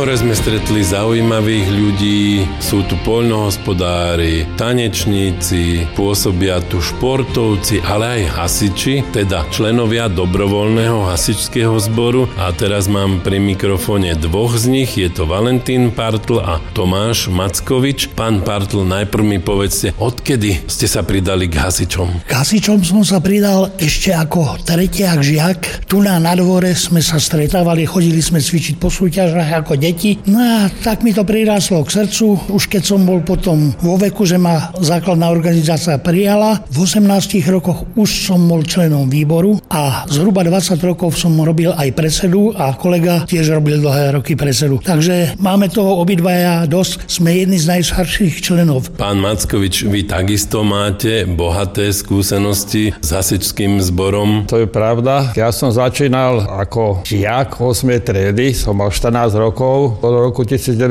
zbore sme stretli zaujímavých ľudí, sú tu poľnohospodári, tanečníci, pôsobia tu športovci, ale aj hasiči, teda členovia dobrovoľného hasičského zboru. A teraz mám pri mikrofóne dvoch z nich, je to Valentín Partl a Tomáš Mackovič. Pán Partl, najprv mi povedzte, odkedy ste sa pridali k hasičom? K hasičom som sa pridal ešte ako tretiak žiak. Tu na dvore sme sa stretávali, chodili sme cvičiť po súťažách ako deti. No a tak mi to priráslo k srdcu. Už keď som bol potom vo veku, že ma základná organizácia prijala, v 18 rokoch už som bol členom výboru a zhruba 20 rokov som robil aj predsedu a kolega tiež robil dlhé roky predsedu. Takže máme toho obidvaja dosť, sme jedni z najstarších členov. Pán Mackovič, vy takisto máte bohaté skúsenosti s hasičským zborom? To je pravda. Ja som začínal ako žiak 8. triedy, som mal 14 rokov, po roku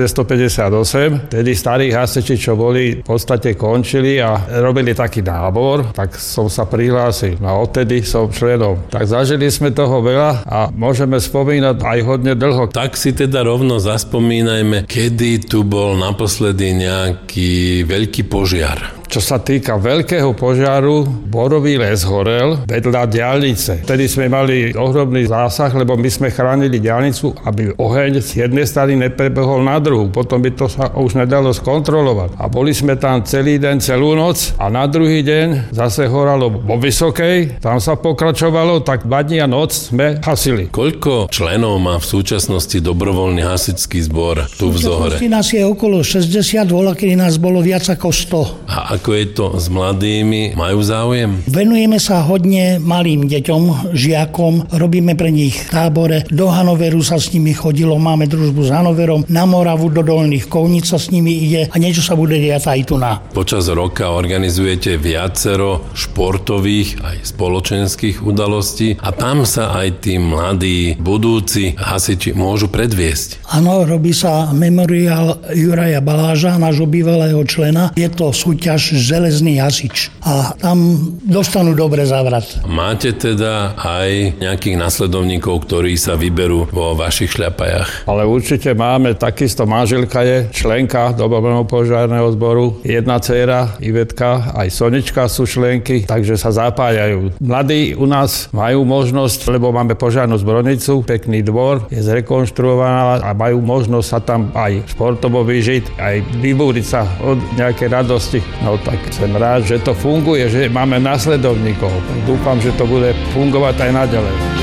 1958. Tedy starí hasiči, čo boli, v podstate končili a robili taký nábor, tak som sa prihlásil. No odtedy som členom. Tak zažili sme toho veľa a môžeme spomínať aj hodne dlho. Tak si teda rovno zaspomínajme, kedy tu bol naposledy nejaký veľký požiar. Čo sa týka veľkého požiaru, borový les horel vedľa diaľnice. Vtedy sme mali ohromný zásah, lebo my sme chránili diaľnicu, aby oheň z jednej strany neprebehol na druhú. Potom by to sa už nedalo skontrolovať. A boli sme tam celý deň, celú noc a na druhý deň zase horalo vo Vysokej. Tam sa pokračovalo, tak 2 dní a noc sme hasili. Koľko členov má v súčasnosti dobrovoľný hasičský zbor tu v Zohore? V nás je okolo 60, kedy nás bolo viac ako 100. A ako je to s mladými? Majú záujem? Venujeme sa hodne malým deťom, žiakom, robíme pre nich tábore. Do Hanoveru sa s nimi chodilo, máme družbu s Hanoverom, na Moravu do Dolných Kovníc sa s nimi ide a niečo sa bude diať aj tu na. Počas roka organizujete viacero športových aj spoločenských udalostí a tam sa aj tí mladí budúci hasiči môžu predviesť. Áno, robí sa memoriál Juraja Baláža, nášho bývalého člena. Je to súťaž železný hasič a tam dostanú dobre zavrat. Máte teda aj nejakých nasledovníkov, ktorí sa vyberú vo vašich šľapajach? Ale určite máme, takisto manželka je členka dobrovoľného požiarneho zboru, jedna dcéra Ivetka, aj Sonička sú členky, takže sa zapájajú. Mladí u nás majú možnosť, lebo máme požiarnu zbrojnicu, pekný dvor, je zrekonštruovaná a majú možnosť sa tam aj športovo vyžiť, aj vybúriť sa od nejakej radosti. No tak som rád, že to funguje, že máme nasledovníkov. Dúfam, že to bude fungovať aj naďalej.